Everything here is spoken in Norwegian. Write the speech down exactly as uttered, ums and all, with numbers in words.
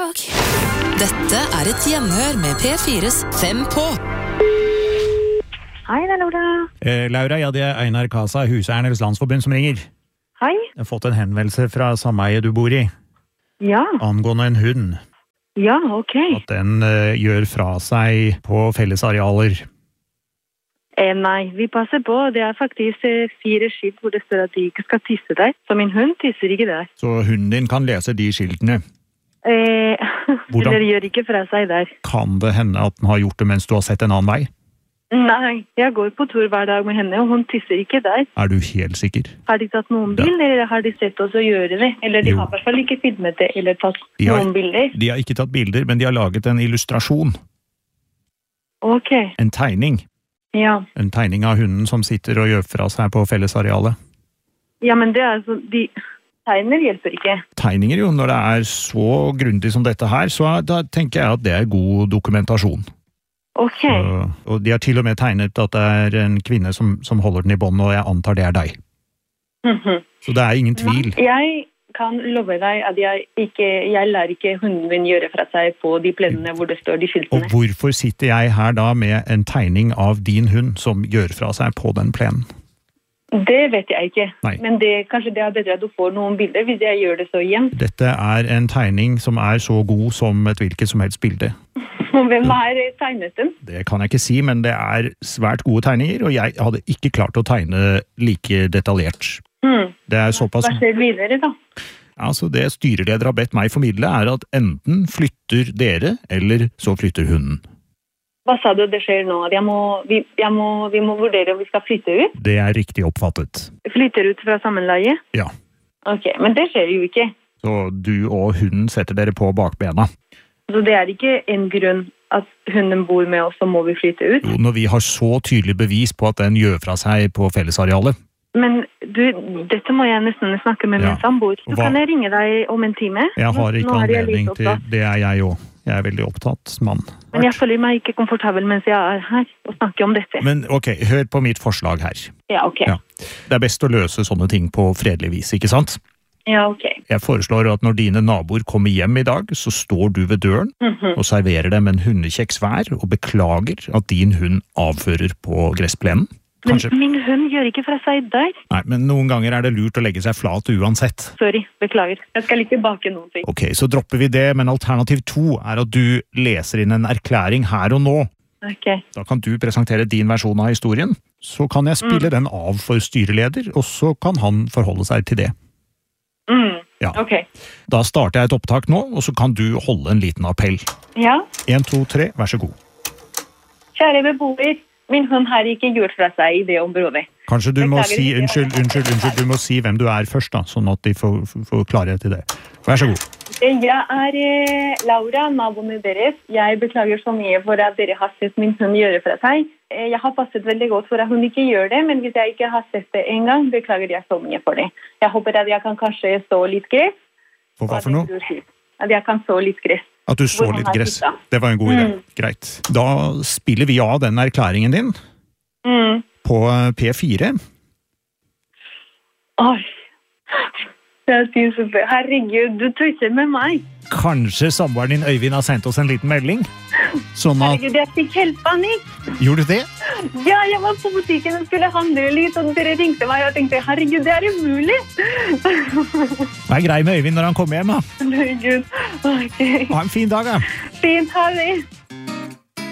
dag. Dette er et gjenhør med P fires Fem på. Hei, det er Laura. Eh, Laura, ja, det er Einar Kasa, Huseiernes Landsforbund som ringer. Hei. Jeg har fått en henvendelse fra sameiet du bor i, Ja, angående en hund. ja, ok. At den eh, gjør fra seg på fellesarealer. Eh, nei, vi passer på. Det er faktisk eh, fire skilt hvor det står at de ikke skal tisse der. Så min hund tisser ikke der. Så hunden din kan lese de skiltene. Eh, Hvordan? eller gjør ikke fra seg der. Kan det hende at den har gjort det mens du har sett en annen vei? Nei, jeg går på tur hver dag med henne, og hun tisser ikke der. Er du helt sikker? Har de tatt noen Da. bilder, eller har de sett oss å gjøre det? Eller de Jo. har i hvert fall ikke filmet det, eller tatt De har- noen bilder. De har ikke tatt bilder, men de har laget en illustrasjon. Ok, En tegning. ja. En tegning av hunden som sitter og gjør fra seg på fellesarealet. Ja, men det er altså, de tegner hjelper ikke. Tegninger jo, når det er så grundig som dette her, så da tenker jeg at det er god dokumentasjon. Ok, Og, og de har til og med tegnet at det er en kvinne som, som holder den i bånd, og jeg antar det er deg. mhm. Så det er ingen tvil. Jeg kan love deg at jeg ikke, jeg lar ikke hunden min gjøre fra seg på de plenene hvor det står de Og skiltene. hvorfor sitter jeg her da med en tegning av din hund som gjør fra seg på den plenen? Det vet jeg ikke, Nei. men det, kanskje det er bedre at du får noen bilder hvis jeg gjør det så igjen. Dette er en tegning som er så god som et hvilket som helst bilde. Og hvem har tegnet den? Det kan jeg ikke si, men det er svært gode tegninger, og jeg hadde ikke klart å tegne like detaljert. Hmm. Det er såpass... Hva skjer videre da? Altså, det styreleder har bedt meg formidle er at enten flytter dere, eller så flytter hunden. Hva sa du det skjer nå? At jeg må, vi, jeg må, vi må vurdere om vi skal flytte ut? Det er riktig oppfattet. Flytter ut fra sammenleie? Ja. Ok, men det skjer jo ikke. Så du og hunden setter dere på bakbena. Så det er ikke en grunn at hunden bor med oss, så må vi flytte ut. Jo, når vi har så tydelig bevis på at den gjør fra seg på fellesarealet. Men du, dette må jeg nesten snakke med min Ja. samboer. Så Hva- kan jeg ringe deg om en time? Jeg har Nå- ikke nå er jeg litt anledning til opptatt. det, er jeg jo. Jeg er veldig opptatt, mann. Men jeg føler meg ikke komfortabel mens jeg er her og snakker om dette. Men ok, hør på mitt forslag her. Ja, ok. Ja. Det er best å løse sånne ting på fredelig vis, ikke sant? Ja, ok. Jeg foreslår at når dine naboer kommer hjem i dag, så står du ved døren Mhm. og serverer dem en hundekjeks hver og beklager at din hund avfører på gressplenen. Men Kanskje. min hund gjør ikke fra seg der. Nei, men noen ganger er det lurt å legge seg flat uansett. Sorry, beklager. Jeg skal ikke bake noen ting. Ok, så dropper vi det, men alternativ to er at du leser inn en erklæring her og nå. Ok. Da kan du presentere din versjon av historien, så kan jeg spille den av for styreleder, og så kan han forholde seg til det. Mm. Ja. Ok. Da starter jeg et opptak nå, og så kan du holde en liten appell. Ja. En, to, tre, vær så god. Kjære beboer, min hund har ikke gjort fra seg i det området. Kanskje du må Beklager, si jeg har unnskyld, ikke unnskyld, unnskyld, du må si hvem du er først da, sånn at de får, får klarhet til det. Vær så god. Jeg er eh, Laura, naboen deres. Jeg beklager så mye for at dere har sett min hund gjøre fra seg. Eh, Jeg har passet veldig godt for at hun ikke gjør det, men hvis jeg ikke har sett det en gang, beklager jeg så mye for det. Jeg håper at jeg kan kanskje stå litt gress. For hva for noe? At jeg kan stå litt gress. At du så Hvor han litt har gress. sittet. Det var en god idé. Mm. Greit. Da spiller vi av den erklæringen din Mm. på P fire. Oi. Jeg sier så fint. Herregud, du tøyser med meg. Kanskje samboeren din Øyvind har sendt oss en liten melding? Sånn at... Herregud, jeg fikk helt panikk. Gjorde du det? Ja, jeg var på butikken og skulle handle litt, og dere ringte meg, og jeg tenkte, herregud, det er umulig. Vær grei med Øyvind når han kommer hjem, da. Herregud. Ok. Ha en fin dag, da. Fint, ha det.